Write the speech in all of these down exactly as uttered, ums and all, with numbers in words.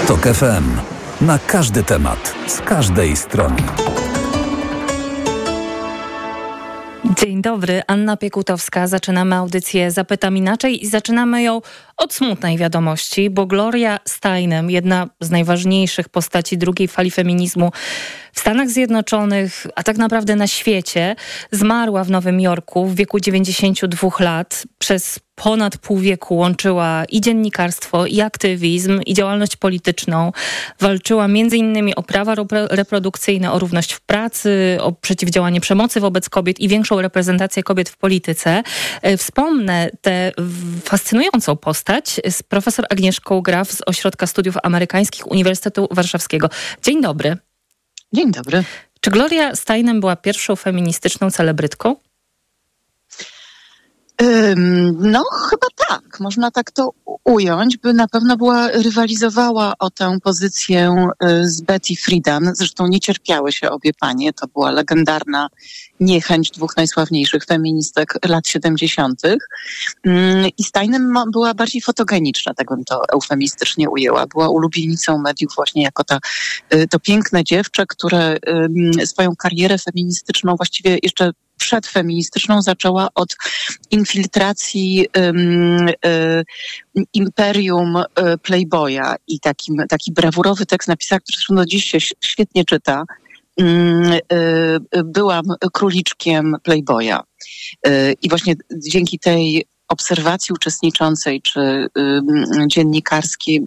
Tok F M. Na każdy temat, z każdej strony. Dzień dobry, Anna Piekutowska. Zaczynamy audycję Zapytam Inaczej i zaczynamy ją od smutnej wiadomości, bo Gloria Steinem, jedna z najważniejszych postaci drugiej fali feminizmu w Stanach Zjednoczonych, a tak naprawdę na świecie, zmarła w Nowym Jorku w wieku dziewięćdziesięciu dwóch lat. Przez ponad pół wieku łączyła i dziennikarstwo, i aktywizm, i działalność polityczną. Walczyła między innymi o prawa reprodukcyjne, o równość w pracy, o przeciwdziałanie przemocy wobec kobiet i większą reprezentację kobiet w polityce. Wspomnę tę fascynującą postać z profesor Agnieszką Graf z Ośrodka Studiów Amerykańskich Uniwersytetu Warszawskiego. Dzień dobry. Dzień dobry. Czy Gloria Steinem była pierwszą feministyczną celebrytką? No, chyba tak. Można tak to ująć, by na pewno była, rywalizowała o tę pozycję z Betty Friedan. Zresztą nie cierpiały się obie panie. To była legendarna niechęć dwóch najsławniejszych feministek lat siedemdziesiątych. I Steinem była bardziej fotogeniczna, tak bym to eufemistycznie ujęła. Była ulubienicą mediów właśnie jako ta, to piękne dziewczę, które swoją karierę feministyczną właściwie jeszcze przedfeministyczną zaczęła od infiltracji um, um, imperium um, Playboya i takim, taki brawurowy tekst napisała, który zresztą do dziś się świetnie czyta. Um, um, byłam króliczkiem Playboya. Um, I właśnie dzięki tej obserwacji uczestniczącej czy y, dziennikarskiej,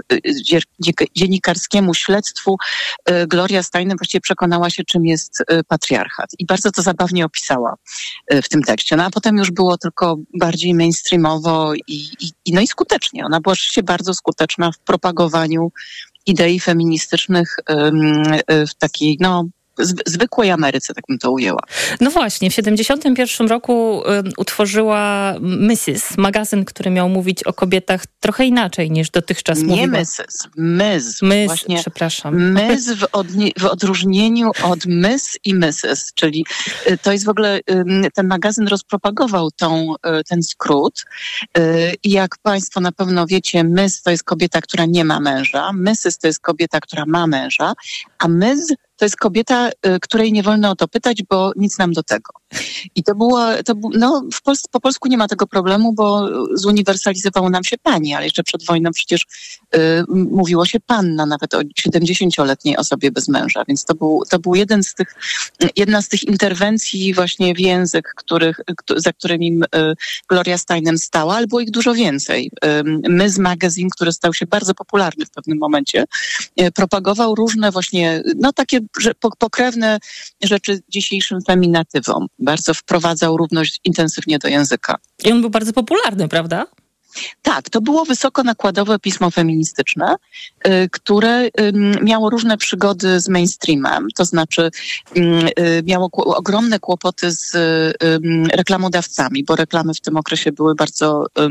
y, dziennikarskiemu śledztwu y, Gloria Steinem właściwie przekonała się, czym jest y, patriarchat. I bardzo to zabawnie opisała y, w tym tekście. No a potem już było tylko bardziej mainstreamowo i, i, i, no i skutecznie. Ona była rzeczywiście bardzo skuteczna w propagowaniu idei feministycznych y, y, w takiej, no, zwykłej Ameryce, tak bym to ujęła. No właśnie, w siedemdziesiątym pierwszym roku y, utworzyła missus, magazyn, który miał mówić o kobietach trochę inaczej niż dotychczas mówiła. Nie missus, Miz. Miz, właśnie przepraszam. Miz w, odni- w odróżnieniu od Miss i missus, czyli y, to jest w ogóle, y, ten magazyn rozpropagował tą, y, ten skrót y, i jak państwo na pewno wiecie, Miss to jest kobieta, która nie ma męża, missus to jest kobieta, która ma męża, a Miz to jest kobieta, której nie wolno o to pytać, bo nic nam do tego. I to było, to, no w Pols- po polsku nie ma tego problemu, bo zuniwersalizowało nam się pani, ale jeszcze przed wojną przecież y, mówiło się panna, nawet o siedemdziesięcioletniej osobie bez męża, więc to był, to był jeden z tych, jedna z tych interwencji właśnie w język, których, za którymi y, Gloria Steinem stała, ale było ich dużo więcej. Y, Miz Magazine, który stał się bardzo popularny w pewnym momencie, y, propagował różne właśnie, no takie że, pokrewne rzeczy dzisiejszym feminatywom. Bardzo wprowadzał równość intensywnie do języka. I on był bardzo popularny, prawda? Tak, to było wysoko nakładowe pismo feministyczne, y, które y, miało różne przygody z mainstreamem, to znaczy y, y, miało ku- ogromne kłopoty z y, y, reklamodawcami, bo reklamy w tym okresie były bardzo y,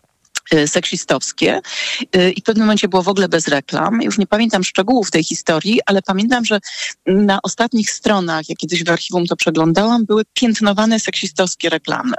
seksistowskie i w pewnym momencie było w ogóle bez reklam. Już nie pamiętam szczegółów tej historii, ale pamiętam, że na ostatnich stronach, jak kiedyś w archiwum to przeglądałam, były piętnowane seksistowskie reklamy.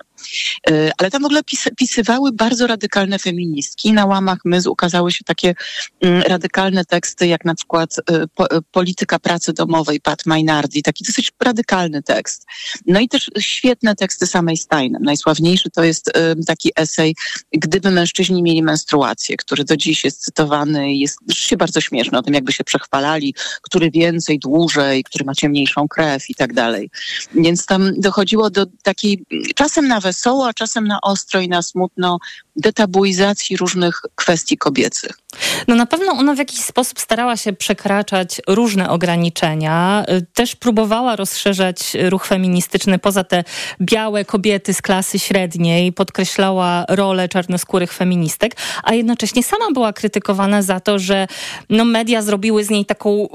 Ale tam w ogóle pis- pisywały bardzo radykalne feministki. Na łamach Miz ukazały się takie radykalne teksty, jak na przykład po- Polityka pracy domowej Pat Maynardi, taki dosyć radykalny tekst. No i też świetne teksty samej Steinem. Najsławniejszy to jest taki esej Gdyby mężczyźni mieli menstruację, który do dziś jest cytowany i jest rzeczywiście bardzo śmieszny, o tym jakby się przechwalali, który więcej, dłużej, który ma ciemniejszą krew i tak dalej. Więc tam dochodziło do takiej czasem na wesoło, a czasem na ostro i na smutno detabuizacji różnych kwestii kobiecych. No na pewno ona w jakiś sposób starała się przekraczać różne ograniczenia. Też próbowała rozszerzać ruch feministyczny poza te białe kobiety z klasy średniej. Podkreślała rolę czarnoskórych feministek, a jednocześnie sama była krytykowana za to, że no, media zrobiły z niej taką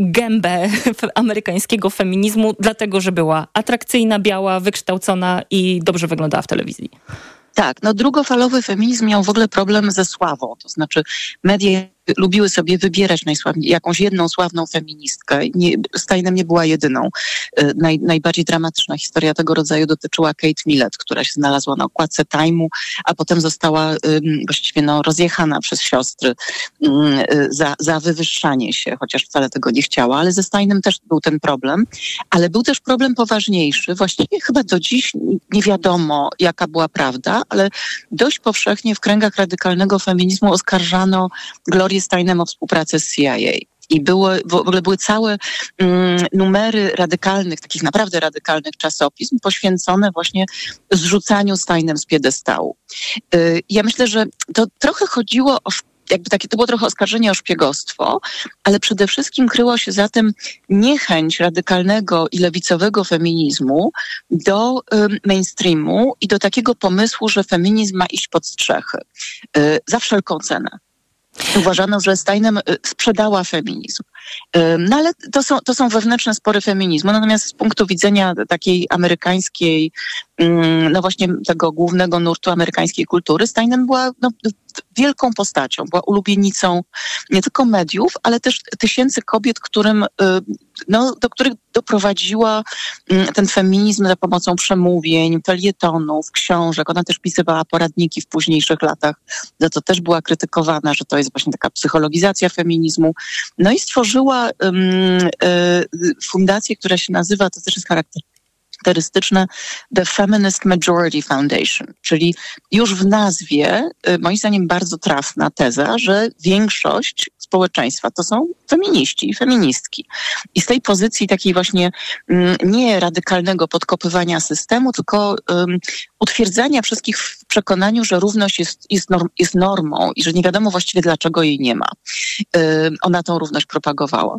gębę amerykańskiego feminizmu, dlatego że była atrakcyjna, biała, wykształcona i dobrze wyglądała w telewizji. Tak, no drugofalowy feminizm miał w ogóle problem ze sławą, to znaczy media lubiły sobie wybierać najsławniej, jakąś jedną sławną feministkę. Nie, Steinem nie była jedyną. Naj, najbardziej dramatyczna historia tego rodzaju dotyczyła Kate Millett, która się znalazła na okładce Time'u, a potem została właściwie no, rozjechana przez siostry za, za wywyższanie się, chociaż wcale tego nie chciała, ale ze Steinem też był ten problem. Ale był też problem poważniejszy. Właściwie chyba do dziś nie wiadomo, jaka była prawda, ale dość powszechnie w kręgach radykalnego feminizmu oskarżano Glorię Steinem o współpracę z C I A. I było, w ogóle były całe um, numery radykalnych, takich naprawdę radykalnych czasopism poświęcone właśnie zrzucaniu Steinem z piedestału. Yy, ja myślę, że to trochę chodziło o jakby takie, to było trochę oskarżenie o szpiegostwo, ale przede wszystkim kryło się za tym niechęć radykalnego i lewicowego feminizmu do um, mainstreamu i do takiego pomysłu, że feminizm ma iść pod strzechy. Yy, za wszelką cenę. Uważano, że Steinem sprzedała feminizm. No ale to są, to są wewnętrzne spory feminizmu. Natomiast z punktu widzenia takiej amerykańskiej, no właśnie tego głównego nurtu amerykańskiej kultury, Steinem była no, wielką postacią, była ulubienicą nie tylko mediów, ale też tysięcy kobiet, którym, no, do których doprowadziła ten feminizm za pomocą przemówień, felietonów, książek. Ona też pisywała poradniki w późniejszych latach, za co też była krytykowana, że to jest właśnie taka psychologizacja feminizmu. No i stworzyła um, y, fundację, która się nazywa, to też jest charakter charakterystyczne, The Feminist Majority Foundation, czyli już w nazwie, moim zdaniem bardzo trafna teza, że większość społeczeństwa to są feminiści i feministki. I z tej pozycji takiej właśnie nie radykalnego podkopywania systemu, tylko um, utwierdzania wszystkich w przekonaniu, że równość jest, jest, norm, jest normą i że nie wiadomo właściwie dlaczego jej nie ma. Um, ona tą równość propagowała.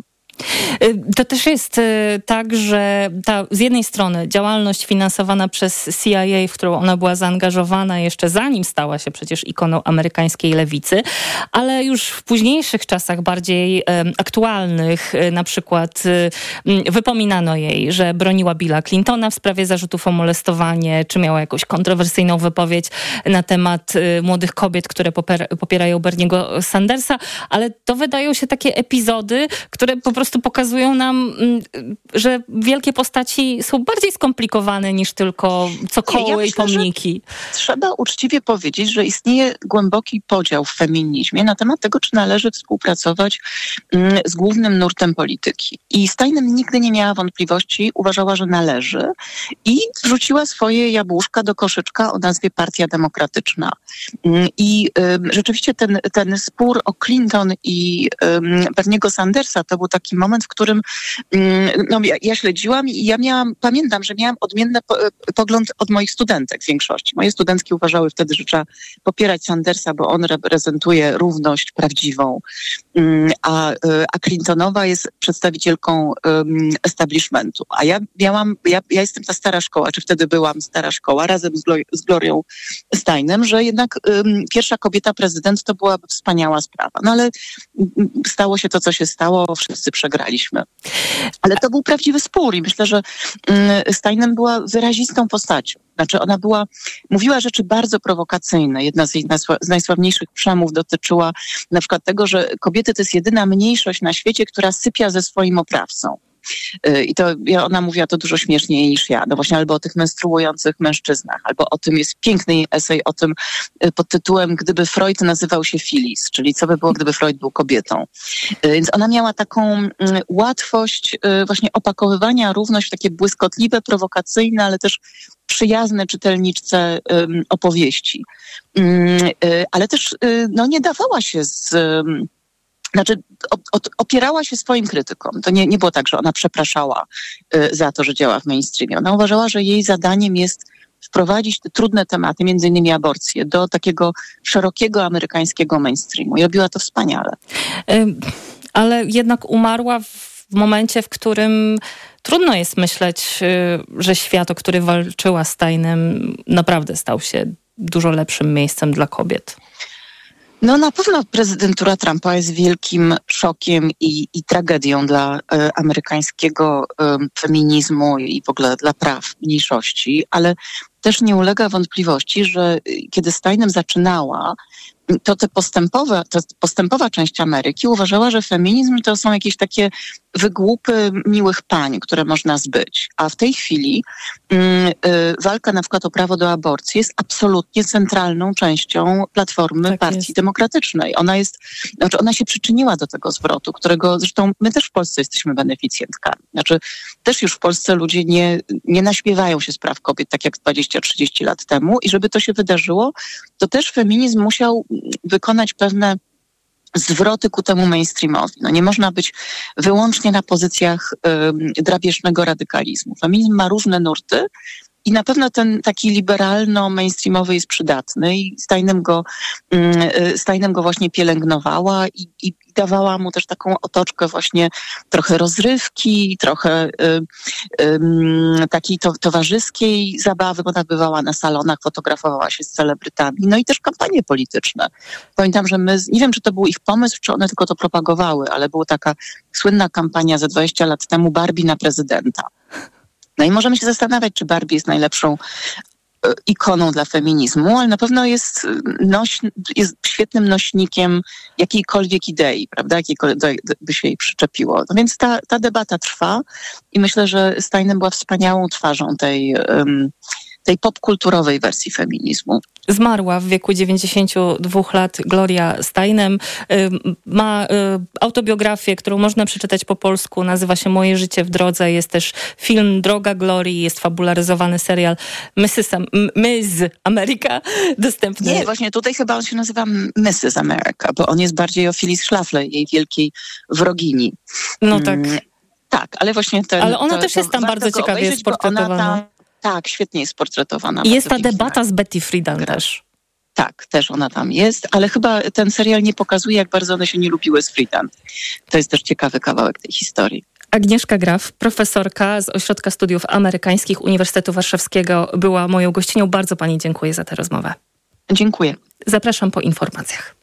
To też jest tak, że ta z jednej strony działalność finansowana przez C I A, w którą ona była zaangażowana jeszcze zanim stała się przecież ikoną amerykańskiej lewicy, ale już w późniejszych czasach bardziej aktualnych, na przykład wypominano jej, że broniła Billa Clintona w sprawie zarzutów o molestowanie, czy miała jakąś kontrowersyjną wypowiedź na temat młodych kobiet, które popierają Berniego Sandersa, ale to wydają się takie epizody, które po prostu pokazują nam, że wielkie postaci są bardziej skomplikowane niż tylko cokoły ja myślę, i pomniki. Trzeba uczciwie powiedzieć, że istnieje głęboki podział w feminizmie na temat tego, czy należy współpracować z głównym nurtem polityki. I Steinem nigdy nie miała wątpliwości, uważała, że należy i wrzuciła swoje jabłuszka do koszyczka o nazwie Partia Demokratyczna. I um, rzeczywiście ten, ten spór o Clinton i um, Berniego Sandersa to był taki moment, w którym no, ja, ja śledziłam i ja miałam, pamiętam, że miałam odmienny po, pogląd od moich studentek w większości. Moje studentki uważały wtedy, że trzeba popierać Sandersa, bo on reprezentuje równość prawdziwą, a, a Clintonowa jest przedstawicielką um, establishmentu. A ja miałam, ja, ja jestem ta stara szkoła, czy wtedy byłam stara szkoła, razem z, Glo- z Glorią Steinem, że jednak um, pierwsza kobieta prezydent to była wspaniała sprawa. No ale stało się to, co się stało, wszyscy przegraliśmy. Ale to był prawdziwy spór i myślę, że Steinem była wyrazistą postacią. Znaczy ona była, mówiła rzeczy bardzo prowokacyjne. Jedna z jej z najsławniejszych przemów dotyczyła na przykład tego, że kobiety to jest jedyna mniejszość na świecie, która sypia ze swoim oprawcą. I to ona mówiła to dużo śmieszniej niż ja. No właśnie albo o tych menstruujących mężczyznach, albo o tym jest piękny esej o tym pod tytułem Gdyby Freud nazywał się Phyllis, czyli co by było, gdyby Freud był kobietą. Więc ona miała taką łatwość właśnie opakowywania równość w takie błyskotliwe, prowokacyjne, ale też przyjazne czytelniczce opowieści. Ale też no, nie dawała się z... Znaczy opierała się swoim krytykom. To nie, nie było tak, że ona przepraszała y, za to, że działa w mainstreamie. Ona uważała, że jej zadaniem jest wprowadzić te trudne tematy, między innymi aborcję, do takiego szerokiego amerykańskiego mainstreamu. I robiła to wspaniale. Y, ale jednak umarła w momencie, w którym trudno jest myśleć, y, że świat, o który walczyła Steinem, naprawdę stał się dużo lepszym miejscem dla kobiet. No na pewno prezydentura Trumpa jest wielkim szokiem i, i tragedią dla e, amerykańskiego e, feminizmu i w ogóle dla praw mniejszości, ale też nie ulega wątpliwości, że kiedy Steinem zaczynała, to te postępowe, to postępowa część Ameryki uważała, że feminizm to są jakieś takie wygłupy miłych pań, które można zbyć. A w tej chwili y, y, walka na przykład o prawo do aborcji jest absolutnie centralną częścią Platformy Tak Partii jest. Demokratycznej. Ona jest, znaczy ona się przyczyniła do tego zwrotu, którego zresztą my też w Polsce jesteśmy beneficjentkami. Znaczy też już w Polsce ludzie nie, nie naśmiewają się z praw kobiet tak jak dwadzieścia trzydzieści lat temu i żeby to się wydarzyło, to też feminizm musiał wykonać pewne zwroty ku temu mainstreamowi. No nie można być wyłącznie na pozycjach y, drapieżnego radykalizmu. Feminizm ma różne nurty i na pewno ten taki liberalno-mainstreamowy jest przydatny i Steinem go, y, Steinem go właśnie pielęgnowała i, i dawała mu też taką otoczkę właśnie trochę rozrywki, trochę y, y, takiej to, towarzyskiej zabawy, bo ona bywała na salonach, fotografowała się z celebrytami, no i też kampanie polityczne. Pamiętam, że my, nie wiem, czy to był ich pomysł, czy one tylko to propagowały, ale była taka słynna kampania ze dwadzieścia lat temu Barbie na prezydenta. No i możemy się zastanawiać, czy Barbie jest najlepszą ikoną dla feminizmu, ale na pewno jest, noś, jest świetnym nośnikiem jakiejkolwiek idei, prawda, jakiejkolwiek by się jej przyczepiło. No więc ta, ta debata trwa i myślę, że Steinem była wspaniałą twarzą tej, um, tej popkulturowej wersji feminizmu. Zmarła w wieku dziewięćdziesięciu dwóch lat Gloria Steinem. Ma autobiografię, którą można przeczytać po polsku. Nazywa się Moje życie w drodze. Jest też film Droga Glorii. Jest fabularyzowany serial missus Am- Miss America dostępny. Nie, właśnie tutaj chyba on się nazywa missus America, bo on jest bardziej o Phyllis Schlafly, jej wielkiej wrogini. No tak. Mm, tak, ale właśnie ten... Ale ona to, też to jest tam warto bardzo go ciekawie obejrzeć, bo ona sportretowana. tam, tak, świetnie jest portretowana. I jest ta Bardzo pięknie debata z Betty Friedan gra. też. Tak, też ona tam jest, ale chyba ten serial nie pokazuje, jak bardzo one się nie lubiły z Friedan. To jest też ciekawy kawałek tej historii. Agnieszka Graf, profesorka z Ośrodka Studiów Amerykańskich Uniwersytetu Warszawskiego, była moją gościnią. Bardzo pani dziękuję za tę rozmowę. Dziękuję. Zapraszam po informacjach.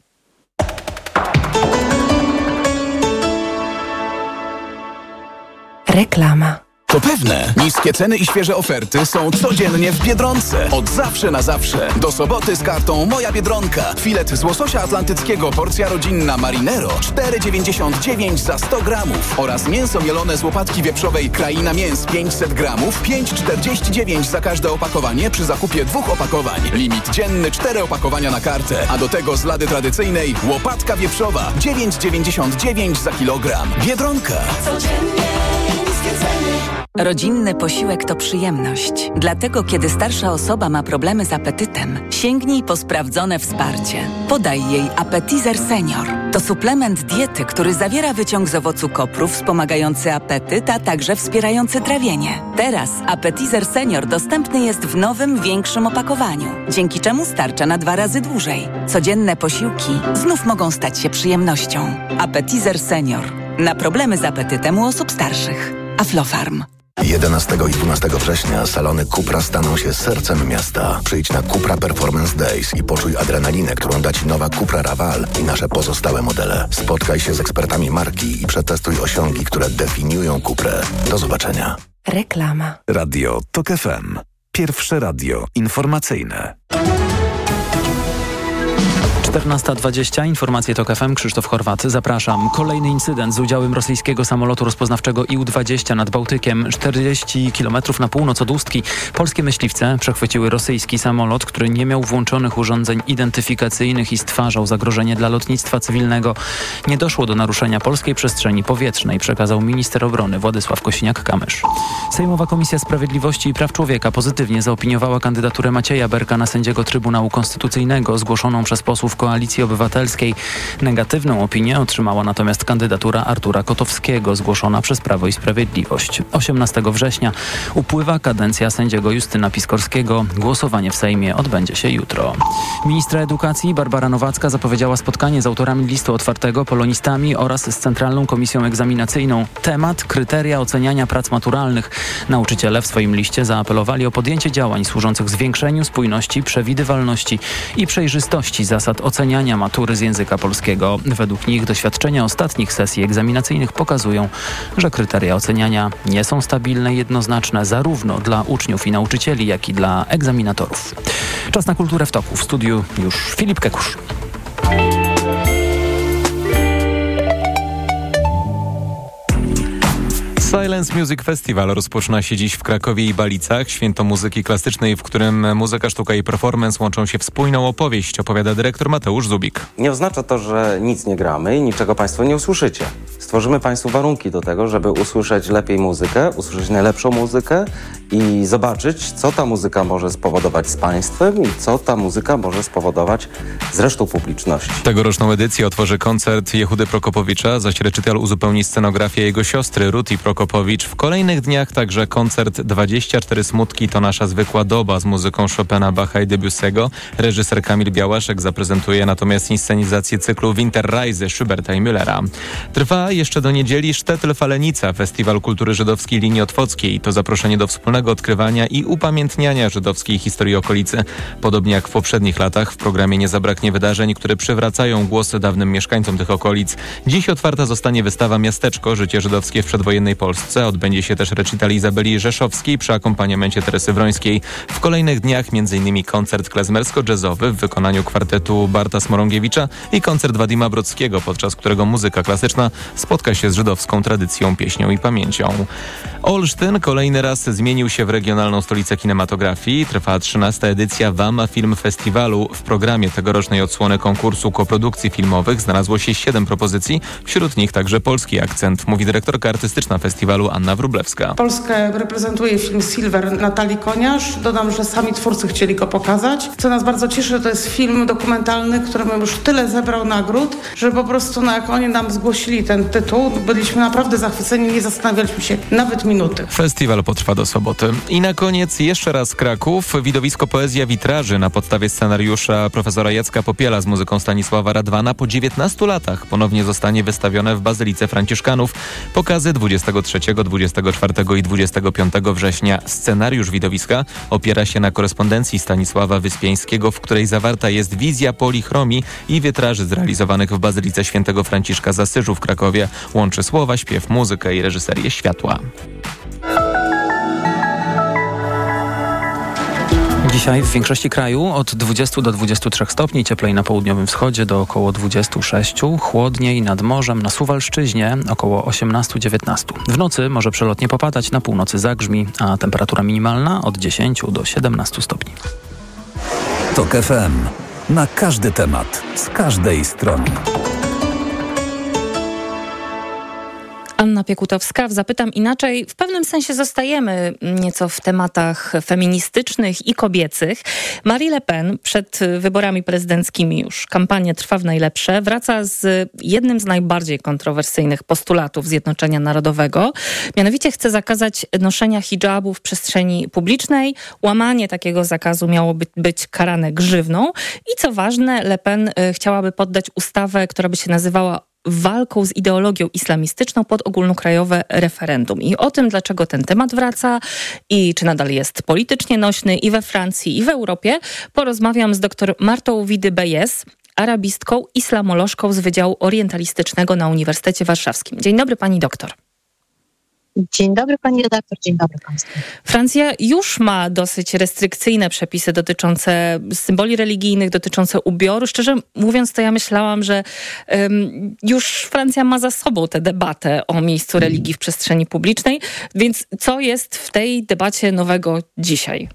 Reklama. To pewne. Niskie ceny i świeże oferty są codziennie w Biedronce. Od zawsze na zawsze. Do soboty z kartą Moja Biedronka. Filet z łososia atlantyckiego, porcja rodzinna Marinero cztery dziewięćdziesiąt dziewięć za sto gramów. Oraz mięso mielone z łopatki wieprzowej Kraina Mięs pięćset gramów pięć czterdzieści dziewięć za każde opakowanie przy zakupie dwóch opakowań. Limit dzienny cztery opakowania na kartę. A do tego z lady tradycyjnej łopatka wieprzowa dziewięć dziewięćdziesiąt dziewięć za kilogram. Biedronka. Codziennie niskie ceny. Rodzinny posiłek to przyjemność. Dlatego, kiedy starsza osoba ma problemy z apetytem, sięgnij po sprawdzone wsparcie. Podaj jej Appetizer Senior. To suplement diety, który zawiera wyciąg z owocu kopru wspomagający apetyt, a także wspierający trawienie. Teraz Appetizer Senior dostępny jest w nowym, większym opakowaniu, dzięki czemu starcza na dwa razy dłużej. Codzienne posiłki znów mogą stać się przyjemnością. Appetizer Senior. Na problemy z apetytem u osób starszych. Aflofarm. jedenastego i dwunastego września salony Cupra staną się sercem miasta. Przyjdź na Cupra Performance Days i poczuj adrenalinę, którą da Ci nowa Cupra Raval i nasze pozostałe modele. Spotkaj się z ekspertami marki i przetestuj osiągi, które definiują Cuprę. Do zobaczenia. Reklama. Radio TOK F M. Pierwsze radio informacyjne. czternasta dwadzieścia, informacje TOK F M, Krzysztof Horwat, zapraszam. Kolejny incydent z udziałem rosyjskiego samolotu rozpoznawczego I U dwadzieścia nad Bałtykiem, czterdzieści kilometrów na północ od Ustki. Polskie myśliwce przechwyciły rosyjski samolot, który nie miał włączonych urządzeń identyfikacyjnych i stwarzał zagrożenie dla lotnictwa cywilnego. Nie doszło do naruszenia polskiej przestrzeni powietrznej, przekazał minister obrony Władysław Kosiniak-Kamysz. Sejmowa Komisja Sprawiedliwości i Praw Człowieka pozytywnie zaopiniowała kandydaturę Macieja Berka na sędziego Trybunału Konstytucyjnego, zgłoszoną przez posłów Koalicji Obywatelskiej. Negatywną opinię otrzymała natomiast kandydatura Artura Kotowskiego, zgłoszona przez Prawo i Sprawiedliwość. osiemnastego września upływa kadencja sędziego Justyna Piskorskiego. Głosowanie w Sejmie odbędzie się jutro. Ministra edukacji Barbara Nowacka zapowiedziała spotkanie z autorami listu otwartego, polonistami oraz z Centralną Komisją Egzaminacyjną. Temat: kryteria oceniania prac maturalnych. Nauczyciele w swoim liście zaapelowali o podjęcie działań służących zwiększeniu spójności, przewidywalności i przejrzystości zasad oceniania matury z języka polskiego. Według nich doświadczenia ostatnich sesji egzaminacyjnych pokazują, że kryteria oceniania nie są stabilne i jednoznaczne zarówno dla uczniów i nauczycieli, jak i dla egzaminatorów. Czas na kulturę w toku. W studiu już Filip Kekusz. Silence Music Festival rozpoczyna się dziś w Krakowie i Balicach. Święto muzyki klasycznej, w którym muzyka, sztuka i performance łączą się w spójną opowieść, opowiada dyrektor Mateusz Zubik. Nie oznacza to, że nic nie gramy i niczego Państwo nie usłyszycie. Stworzymy Państwu warunki do tego, żeby usłyszeć lepiej muzykę, usłyszeć najlepszą muzykę i zobaczyć, co ta muzyka może spowodować z Państwem i co ta muzyka może spowodować z resztą publiczności. Tegoroczną edycję otworzy koncert Jehudy Prokopowicza, zaś recital uzupełni scenografię jego siostry Ruti Prokopowicz. W kolejnych dniach także koncert dwadzieścia cztery smutki to nasza zwykła doba z muzyką Chopina, Bacha i Debussy'ego. Reżyser Kamil Białaszek zaprezentuje natomiast inscenizację cyklu Winterreise Schuberta i Müllera. Trwa jeszcze do niedzieli Sztetl Falenica, Festiwal Kultury Żydowskiej Linii Otwockiej. To zaproszenie do wspólnego odkrywania i upamiętniania żydowskiej historii okolicy. Podobnie jak w poprzednich latach w programie nie zabraknie wydarzeń, które przywracają głos dawnym mieszkańcom tych okolic. Dziś otwarta zostanie wystawa Miasteczko, życie żydowskie w przedwojennej Polsce. Odbędzie się też recital Izabeli Rzeszowskiej przy akompaniamencie Teresy Wrońskiej. W kolejnych dniach m.in. koncert klezmersko-jazzowy w wykonaniu kwartetu Barta Smorągiewicza i koncert Wadima Brodskiego, podczas którego muzyka klasyczna spotka się z żydowską tradycją, pieśnią i pamięcią. Olsztyn kolejny raz zmienił się w regionalną stolicę kinematografii. Trwa trzynasta edycja Wama Film Festiwalu. W programie tegorocznej odsłony konkursu koprodukcji filmowych znalazło się siedem propozycji, wśród nich także polski akcent, mówi dyrektorka artystyczna festiwalu Anna Wróblewska. Polskę reprezentuje film Silver Natalii Koniarz. Dodam, że sami twórcy chcieli go pokazać. Co nas bardzo cieszy, to jest film dokumentalny, któremu już tyle zebrał nagród, że po prostu no, jak oni nam zgłosili ten tytuł, byliśmy naprawdę zachwyceni, nie zastanawialiśmy się nawet minuty. Festiwal potrwa do soboty. I na koniec jeszcze raz Kraków. Widowisko Poezja Witraży na podstawie scenariusza profesora Jacka Popiela z muzyką Stanisława Radwana po dziewiętnastu latach ponownie zostanie wystawione w Bazylice Franciszkanów. Pokazy dwudziestego trzeciego, dwudziestego czwartego i dwudziestego piątego września. Scenariusz widowiska opiera się na korespondencji Stanisława Wyspiańskiego, w której zawarta jest wizja polichromii i witraży zrealizowanych w Bazylice Świętego Franciszka z Asyżu w Krakowie. Łączy słowa, śpiew, muzykę i reżyserię światła. Dzisiaj w większości kraju od dwudziestu do dwudziestu trzech stopni, cieplej na południowym wschodzie do około dwudziestu sześciu, chłodniej nad morzem, na Suwalszczyźnie około osiemnastu do dziewiętnastu. W nocy może przelotnie popadać, na północy zagrzmi, a temperatura minimalna od dziesięciu do siedemnastu stopni. Tok F M. Na każdy temat, z każdej strony. Anna Piekutowska w Zapytam Inaczej. W pewnym sensie zostajemy nieco w tematach feministycznych i kobiecych. Marie Le Pen przed wyborami prezydenckimi, już kampania trwa w najlepsze, wraca z jednym z najbardziej kontrowersyjnych postulatów Zjednoczenia Narodowego. Mianowicie chce zakazać noszenia hijabu w przestrzeni publicznej. Łamanie takiego zakazu miałoby być karane grzywną. I co ważne, Le Pen chciałaby poddać ustawę, która by się nazywała walką z ideologią islamistyczną pod ogólnokrajowe referendum. I o tym, dlaczego ten temat wraca i czy nadal jest politycznie nośny i we Francji, i w Europie, porozmawiam z dr Martą Widy-Bejes, arabistką, islamolożką z Wydziału Orientalistycznego na Uniwersytecie Warszawskim. Dzień dobry, pani doktor. Dzień dobry pani redaktor, dzień dobry państwu. Francja już ma dosyć restrykcyjne przepisy dotyczące symboli religijnych, dotyczące ubioru. Szczerze mówiąc, to ja myślałam, że um, już Francja ma za sobą tę debatę o miejscu religii w przestrzeni publicznej. Więc co jest w tej debacie nowego dzisiaj?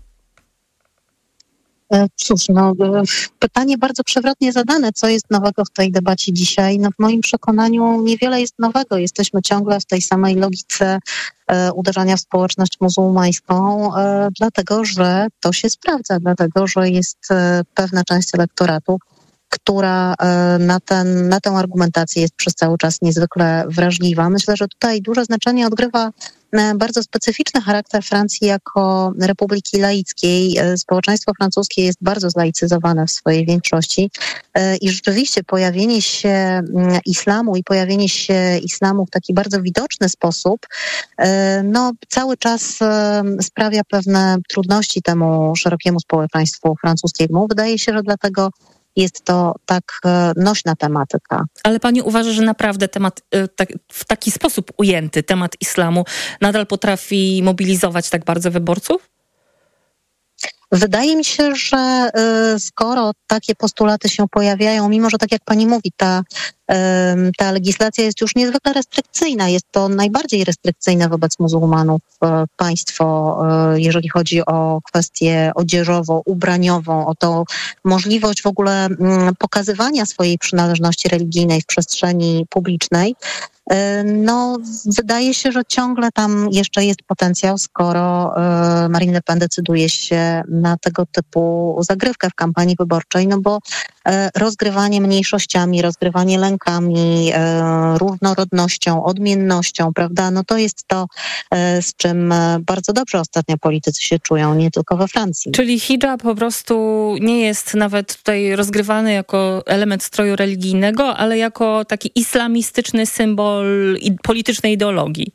Cóż, no, pytanie bardzo przewrotnie zadane, co jest nowego w tej debacie dzisiaj. No, w moim przekonaniu niewiele jest nowego. Jesteśmy ciągle w tej samej logice e, uderzania w społeczność muzułmańską, e, dlatego że to się sprawdza, dlatego że jest e, pewna część elektoratu, która e, na, ten, na tę argumentację jest przez cały czas niezwykle wrażliwa. Myślę, że tutaj duże znaczenie odgrywa bardzo specyficzny charakter Francji jako republiki laickiej. Społeczeństwo francuskie jest bardzo zlaicyzowane w swojej większości i rzeczywiście pojawienie się islamu i pojawienie się islamu w taki bardzo widoczny sposób no, cały czas sprawia pewne trudności temu szerokiemu społeczeństwu francuskiemu. Wydaje się, że dlatego jest to tak nośna tematyka. Ale pani uważa, że naprawdę temat tak, w taki sposób ujęty, temat islamu nadal potrafi mobilizować tak bardzo wyborców? Wydaje mi się, że y, skoro takie postulaty się pojawiają, mimo że tak jak pani mówi, ta, y, ta legislacja jest już niezwykle restrykcyjna, jest to najbardziej restrykcyjne wobec muzułmanów y, państwo, y, jeżeli chodzi o kwestię odzieżowo-ubraniową, o tą możliwość w ogóle y, pokazywania swojej przynależności religijnej w przestrzeni publicznej. No, wydaje się, że ciągle tam jeszcze jest potencjał, skoro y, Marine Le Pen decyduje się na tego typu zagrywkę w kampanii wyborczej, no bo y, rozgrywanie mniejszościami, rozgrywanie lękami, y, różnorodnością, odmiennością, prawda, no to jest to, y, z czym y, bardzo dobrze ostatnio politycy się czują, nie tylko we Francji. Czyli hijab po prostu nie jest nawet tutaj rozgrywany jako element stroju religijnego, ale jako taki islamistyczny symbol politycznej ideologii.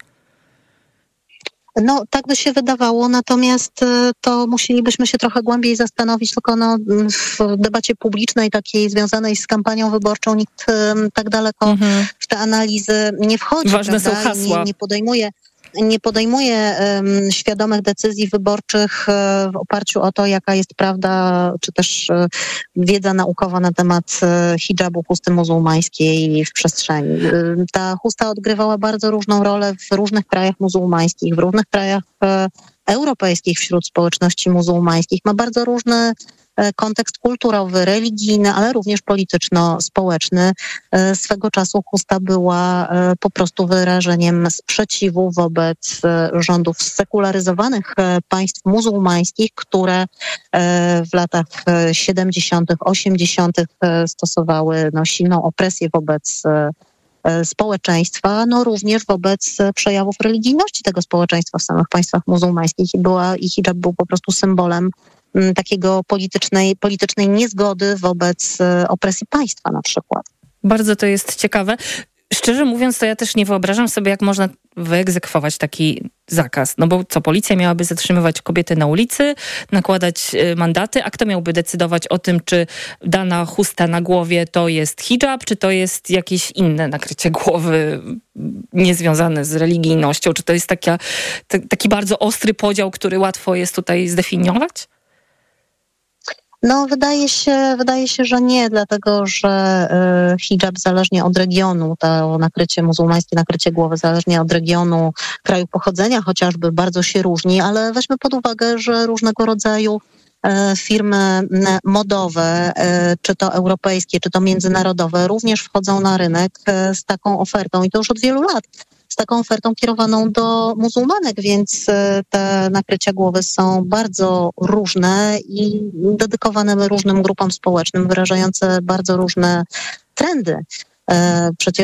No, tak by się wydawało, natomiast to musielibyśmy się trochę głębiej zastanowić, tylko no, w debacie publicznej takiej związanej z kampanią wyborczą nikt um, tak daleko mhm. w te analizy nie wchodzi. Ważne prawda? są hasła. Nie, nie podejmuje nie podejmuje um, świadomych decyzji wyborczych um, w oparciu o to, jaka jest prawda, czy też um, wiedza naukowa na temat um, hijabu, chusty muzułmańskiej w przestrzeni. Um, ta chusta odgrywała bardzo różną rolę w różnych krajach muzułmańskich, w różnych krajach um, europejskich wśród społeczności muzułmańskich. Ma bardzo różny kontekst kulturowy, religijny, ale również polityczno-społeczny. Swego czasu chusta była po prostu wyrażeniem sprzeciwu wobec rządów zsekularyzowanych państw muzułmańskich, które w latach siedemdziesiątych, osiemdziesiątych stosowały no, silną opresję wobec społeczeństwa, no również wobec przejawów religijności tego społeczeństwa w samych państwach muzułmańskich. I, była, i hijab był po prostu symbolem takiego politycznej, politycznej niezgody wobec opresji państwa na przykład. Bardzo to jest ciekawe. Szczerze mówiąc, to ja też nie wyobrażam sobie, jak można wyegzekwować taki zakaz. No bo co, policja miałaby zatrzymywać kobiety na ulicy, nakładać mandaty, a kto miałby decydować o tym, czy dana chusta na głowie to jest hijab, czy to jest jakieś inne nakrycie głowy niezwiązane z religijnością? Czy to jest taka, t- taki bardzo ostry podział, który łatwo jest tutaj zdefiniować? No, wydaje się, wydaje się, że nie, dlatego że y, hijab zależnie od regionu, to nakrycie muzułmańskie, nakrycie głowy zależnie od regionu, kraju pochodzenia chociażby bardzo się różni, ale weźmy pod uwagę, że różnego rodzaju y, firmy modowe, y, czy to europejskie, czy to międzynarodowe, również wchodzą na rynek y, z taką ofertą i to już od wielu lat. Z taką ofertą kierowaną do muzułmanek, więc te nakrycia głowy są bardzo różne i dedykowane różnym grupom społecznym, wyrażające bardzo różne trendy. Przecież